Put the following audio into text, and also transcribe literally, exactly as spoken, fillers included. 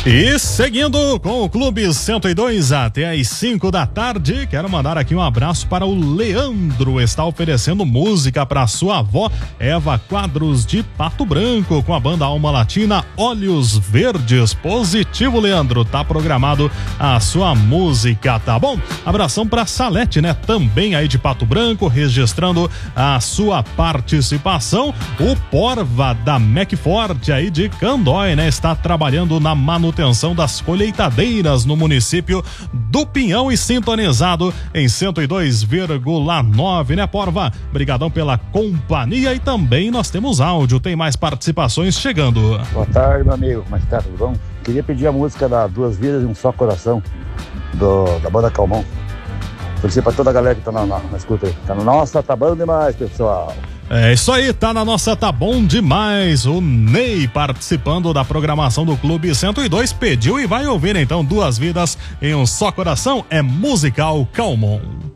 E seguindo com o Clube cento e dois até às cinco da tarde, quero mandar aqui um abraço para o Leandro, está oferecendo música para sua avó Eva Quadros de Pato Branco com a banda Alma Latina Olhos Verdes. Positivo, Leandro, tá programado a sua música, tá bom? Abração para Salete, né? Também aí de Pato Branco, registrando a sua participação. O Porva da Macforte aí de Candói, né? Está trabalhando na manutenção manutenção das colheitadeiras no município do Pinhão e sintonizado em cento e dois vírgula nove, né, Porva? Obrigadão pela companhia e também nós temos áudio, tem mais participações chegando. Boa tarde, meu amigo, como é que tá? Tudo bom? Queria pedir a música da Duas Vidas e Um Só Coração, do, da banda Calmon. Oferecer pra toda a galera que tá na, na, na escuta aí. Tá na nossa, tá bom demais, pessoal. É isso aí, tá na nossa, tá bom demais. O Ney participando da programação do Clube cento e dois pediu e vai ouvir então Duas Vidas em Um Só Coração, é musical Calmon.